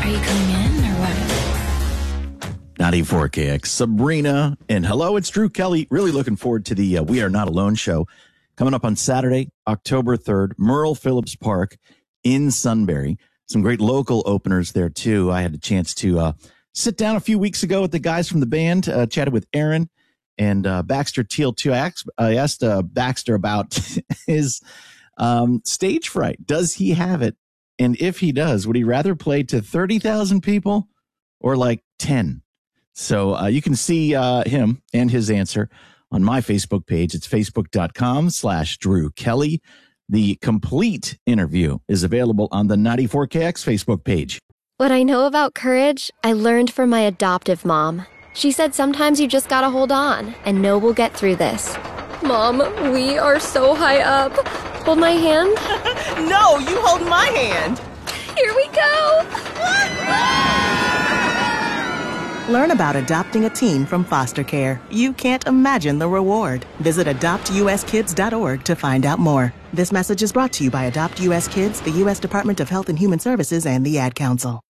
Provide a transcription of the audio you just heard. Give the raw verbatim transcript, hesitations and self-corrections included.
Are you coming in or what? ninety-four K X, Sabrina, and hello, it's Drew Kelly. Really looking forward to the uh, We Are Not Alone show coming up on Saturday, October third, Merle Phillips Park in Sunbury. Some great local openers there, too. I had a chance to uh, sit down a few weeks ago with the guys from the band, uh, chatted with Aaron and uh, Baxter Teal, too. I asked, I asked uh, Baxter about his um, stage fright. Does he have it? And if he does, would he rather play to thirty thousand people or like ten? So uh, you can see uh, him and his answer on my Facebook page. It's facebook.com slash Drew Kelly. The complete interview is available on the ninety-four K X Facebook page. What I know about courage, I learned from my adoptive mom. She said sometimes you just gotta hold on and know we'll get through this. Mom, we are so high up. Hold my hand. No, you hold my hand. Here we go. Learn about adopting a teen from foster care. You can't imagine the reward. Visit adopt u s kids dot org to find out more. This message is brought to you by Adopt U S Kids, the U S Department of Health and Human Services, and the Ad Council.